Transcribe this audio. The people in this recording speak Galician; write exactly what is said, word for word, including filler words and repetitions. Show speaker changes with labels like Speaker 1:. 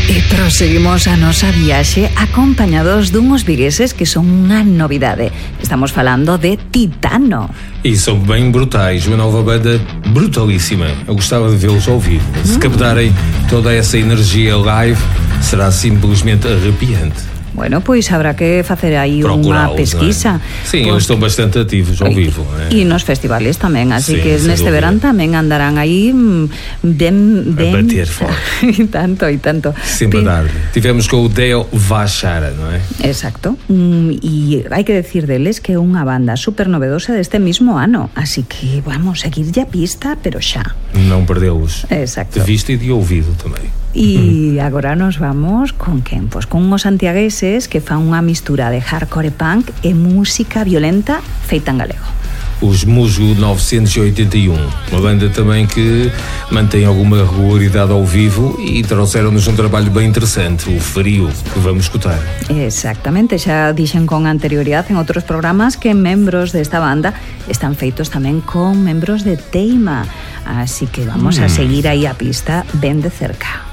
Speaker 1: E proseguimos a nosa viaxe acompañados dunhos vigueses que son unha novidade. Estamos falando de Titano.
Speaker 2: E são bem brutais, uma nova banda brutalíssima. Eu gostava de vê-los ao vivo. Se captarem toda essa energia live, será simplesmente arrepiante.
Speaker 1: Bueno, pois habrá que facer aí unha pesquisa.
Speaker 2: É? Sim, eles estão bastante ativos ao vivo.
Speaker 1: E é? nos festivales tamén, así
Speaker 2: Sim,
Speaker 1: que neste verán tamén andarán aí ben... ben...
Speaker 2: a bater forte.
Speaker 1: E tanto, e tanto.
Speaker 2: Sempre a dar. Tivemos com o Deo Vachara, não é?
Speaker 1: Exacto. E hai que decir deles que é unha banda super novedosa deste mismo ano, así que vamos a seguirlle a pista, pero xa.
Speaker 2: Non perdeu-os.
Speaker 1: Exacto.
Speaker 2: De vista e de ouvido tamén.
Speaker 1: E agora nos vamos con quen? Pois con uns santiagueses que fan unha mistura de hardcore punk e música violenta feita en galego.
Speaker 2: Os Mujo novecentos e oitenta e um, uma banda também que mantém alguma regularidade ao vivo e trouxeram-nos um trabalho bem interessante, o Frio, que vamos escutar.
Speaker 1: Exactamente, xa dixen con anterioridade en outros programas que membros desta banda están feitos tamén con membros de Teima, así que vamos mm. a seguir aí a pista ben de cerca.